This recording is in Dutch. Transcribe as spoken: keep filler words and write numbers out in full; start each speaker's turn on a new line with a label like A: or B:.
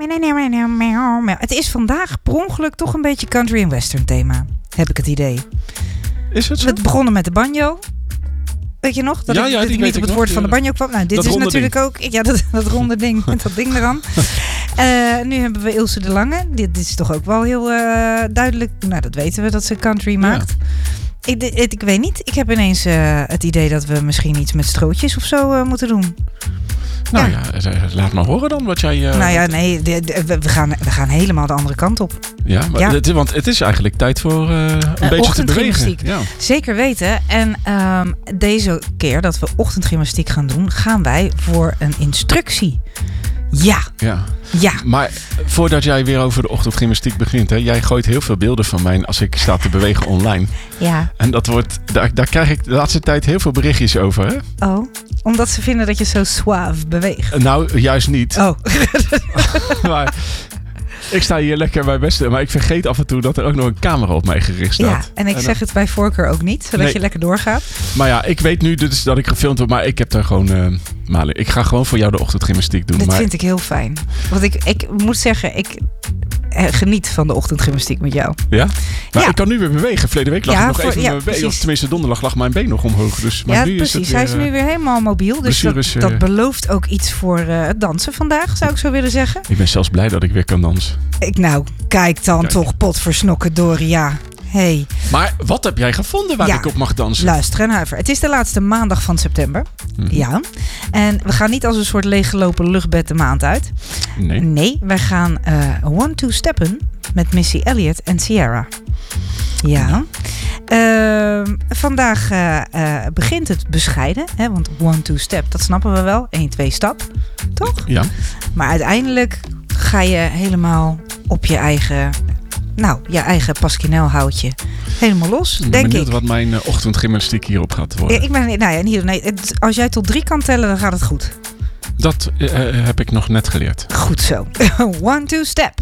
A: Het is vandaag per ongeluk toch een beetje country en western thema. Heb ik het idee.
B: Is het zo?
A: We begonnen met de banjo. Weet je nog? Dat
B: ja,
A: ik,
B: ja,
A: dat
B: die
A: ik niet op het
B: nog.
A: woord van de banjo kwam. Nou, dit
B: dat
A: is natuurlijk ding. ook... Ja, dat, dat ronde ding met dat ding eraan. Uh, nu hebben we Ilse de Lange. Dit, dit is toch ook wel heel uh, duidelijk. Nou, dat weten we dat ze country maakt. Ja. Ik, ik, ik weet niet. Ik heb ineens uh, het idee dat we misschien iets met strootjes of zo uh, moeten doen.
B: Nou
A: ja.
B: ja, laat maar horen dan wat jij... Uh,
A: nou ja, nee, de, de, we, gaan, we gaan helemaal de andere kant op.
B: Ja, maar ja. Het, want het is eigenlijk tijd voor uh, een uh, beetje te bewegen.
A: Ja. Zeker weten. En um, deze keer dat we ochtendgymnastiek gaan doen, gaan wij voor een instructie. Ja.
B: Ja.
A: Ja.
B: Maar voordat jij weer over de ochtendgymnastiek begint, hè, jij gooit heel veel beelden van mij als ik sta te bewegen online.
A: Ja.
B: En dat wordt, daar, daar krijg ik de laatste tijd heel veel berichtjes over. Hè?
A: Oh, omdat ze vinden dat je zo suave beweegt.
B: Nou, juist niet.
A: Oh.
B: Maar ik sta hier lekker bij beste, maar ik vergeet af en toe dat er ook nog een camera op mij gericht staat.
A: Ja, en ik en zeg dan... het bij voorkeur ook niet, zodat nee. je lekker doorgaat.
B: Maar ja, ik weet nu dus dat ik gefilmd word, maar ik heb daar gewoon... Uh, Mali, ik ga gewoon voor jou de ochtendgymnastiek doen.
A: Dat
B: maar...
A: vind ik heel fijn. Want ik, ik moet zeggen, ik geniet van de ochtendgymnastiek met jou.
B: Ja? Maar
A: ja.
B: ik kan nu weer bewegen. Verleden week lag
A: ja,
B: ik nog
A: voor,
B: even
A: ja,
B: mijn been. Of tenminste, donderdag lag mijn been nog omhoog. Dus, maar
A: ja,
B: nu
A: precies.
B: is het weer,
A: Hij is nu weer helemaal mobiel. Dus dat, dat belooft ook iets voor uh, het dansen vandaag, zou ik zo willen zeggen.
B: Ik ben zelfs blij dat ik weer kan dansen.
A: Ik, nou, kijk dan kijk. toch, potversnokken Doria. Hey.
B: Maar wat heb jij gevonden waar
A: ja,
B: ik op mag dansen?
A: Luister en huiver. Het is de laatste maandag van september. Mm-hmm. Ja. En we gaan niet als een soort leeggelopen luchtbed de maand uit.
B: Nee.
A: Nee, wij gaan uh, one-two steppen met Missy Elliott en Ciara. Ja. Uh, vandaag uh, uh, begint het bescheiden. Hè, want one-two step, dat snappen we wel. één, twee stap. Toch?
B: Ja.
A: Maar uiteindelijk ga je helemaal op je eigen... Nou, je eigen Pasquinel houtje helemaal los,
B: ik ben
A: denk
B: benieuwd
A: ik.
B: wat mijn uh, ochtendgymnastiek hierop gaat worden.
A: Ja, ik ben, nou ja, niet, nee, het, als jij tot drie kan tellen, dan gaat het goed.
B: Dat uh, heb ik nog net geleerd.
A: Goed zo. One, two, step.